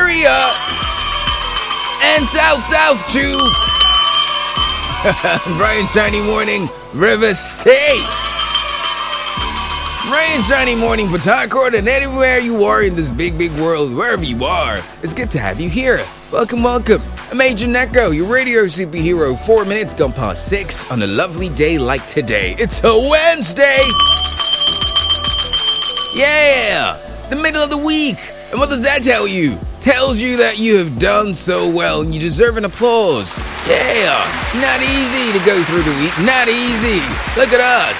area. And south too. Bright and shiny morning, River State. Bright and shiny morning, Port Harcourt, and anywhere you are in this big world, wherever you are, it's good to have you here. Welcome. I'm Agent Echo, your radio superhero. 4 minutes gone past 6 on a lovely day like today. It's a Wednesday. Yeah, the middle of the week. And what does that tell you? Tells you that you have done so well and you deserve an applause. Yeah, not easy to go through the week. Not easy. Look at us.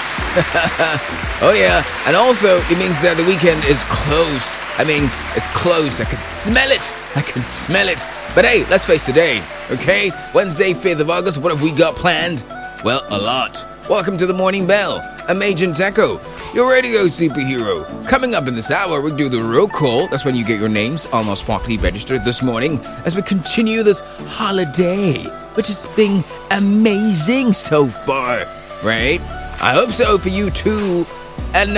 Oh yeah, and also it means that the weekend is close. It's close. I can smell it. But hey, let's face today, okay? Wednesday, 5th of August, what have we got planned? Well, a lot. Welcome to the Morning Bell. I'm Agent Echo, your radio superhero. Coming up in this hour, we'll do the roll call. That's when you get your names on our Sparkly Register this morning as we continue this holiday, which has been amazing so far, right? I hope so for you too. And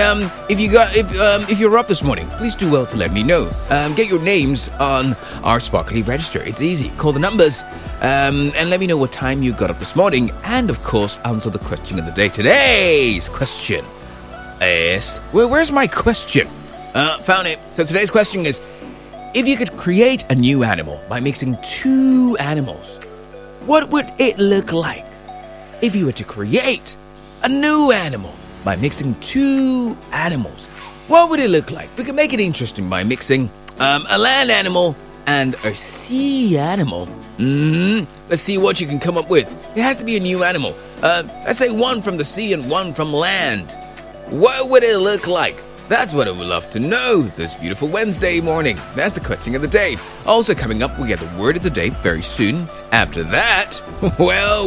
if you're up this morning, please do well to let me know. Get your names on our Sparkly Register. It's easy. Call the numbers and let me know what time you got up this morning. And of course, answer the question of the day. Today's question is, where's my question? Found it. So today's question is, if you could create a new animal by mixing two animals, what would it look like? If you were to create a new animal by mixing two animals, what would it look like? We could make it interesting by mixing a land animal and a sea animal. Let's see what you can come up with. It has to be a new animal. Let's say one from the sea and one from land. What would it look like? That's what I would love to know this beautiful Wednesday morning. That's the question of the day. Also coming up, we get the word of the day very soon. After that, well.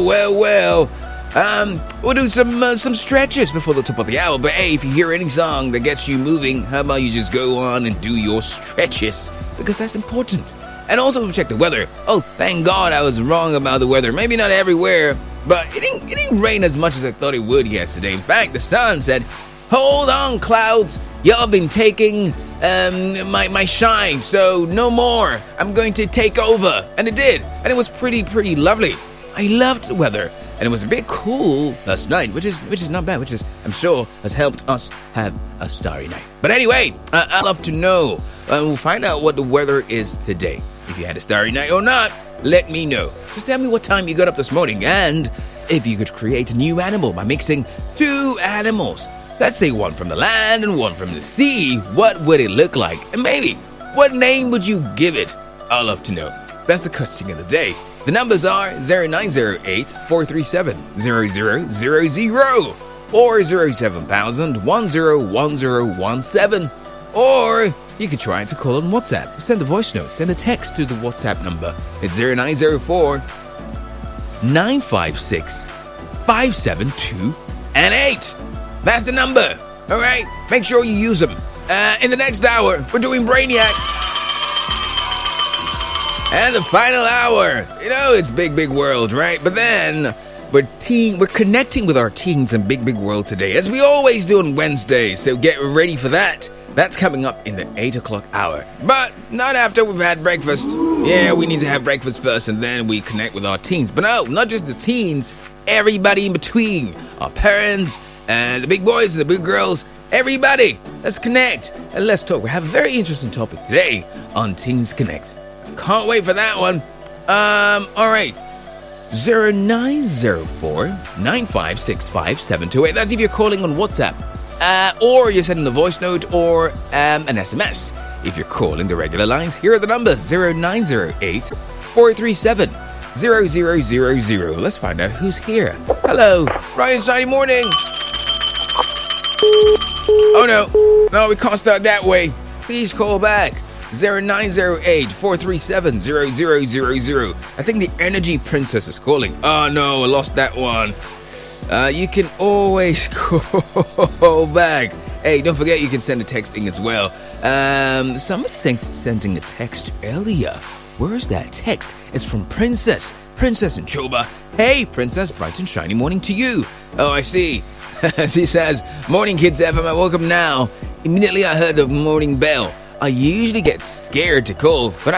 We'll do some stretches before the top of the hour. But hey, if you hear any song that gets you moving, how about you just go on and do your stretches? Because that's important. And also we'll check the weather. Oh, thank God I was wrong about the weather. Maybe not everywhere, but it didn't rain as much as I thought it would yesterday. In fact, the sun said, "Hold on, clouds. Y'all been taking my shine, so no more. I'm going to take over." And it did. And it was pretty lovely. I loved the weather. And it was a bit cool last night, which is not bad, which is, I'm sure, has helped us have a starry night. But anyway, I'd love to know. We'll find out what the weather is today. If you had a starry night or not, let me know. Just tell me what time you got up this morning. And if you could create a new animal by mixing two animals, let's say one from the land and one from the sea, what would it look like? And maybe, what name would you give it? I'd love to know. That's the question of the day. The numbers are 0908-437-0000 or 07000-101017. Or you could try to call on WhatsApp. Send a voice note, send a text to the WhatsApp number. It's 0904-956-572-8. That's the number. All right, make sure you use them. In the next hour, we're doing Brainiac. And the final hour, it's big world, right? But then we're connecting with our teens in big world today, as we always do on Wednesdays. So get ready for that. That's coming up in the 8 o'clock hour, but not after we've had breakfast. Yeah, we need to have breakfast first, and then we connect with our teens. But no, not just the teens, everybody in between, our parents and the big boys, the big girls, everybody. Let's connect and let's talk. We have a very interesting topic today on Teens Connect. Can't wait for that one. All right. 0904-956-5728. That's if you're calling on WhatsApp. Or you're sending a voice note or an SMS. If you're calling the regular lines, here are the numbers. 0908-437-0000. Let's find out who's here. Hello. Bright and shiny morning. Oh, no, we can't start that way. Please call back. 0908-437-0000. I think the Energy Princess is calling. Oh no, I lost that one. You can always call back. Hey, don't forget you can send a texting as well. Somebody sending a text earlier. Where is that text? It's from Princess in Choba. Hey, Princess, bright and shiny morning to you. Oh, I see. She says, "Morning, Kids FM. I woke up now. Immediately I heard the morning bell. I usually get scared to call, but